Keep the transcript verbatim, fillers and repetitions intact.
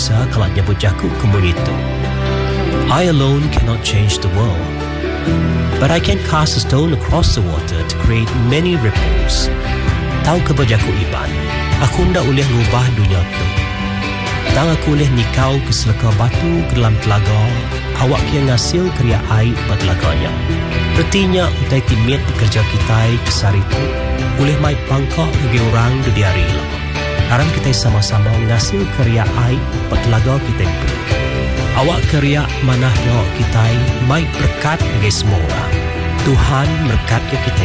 bisa kalau nyebut jaku kemu itu. I alone cannot change the world, but I can cast a stone across the water to create many ripples. Tahu ke bajaku Iban, aku ndak boleh ngubah dunia tu. Tang aku boleh nikau ke selaka batu ke dalam telaga, awak yang ngasil kerja air pada telaganya. Artinya utai timit kerja kita kesari tu, boleh mai pangkak bagi orang di hari lah. Haram kita sama-sama ngasil kerja air pada telaga kita pun. Awak kerja manah doa kita mai berkat bagi semua orang. Tuhan berkat ke kita.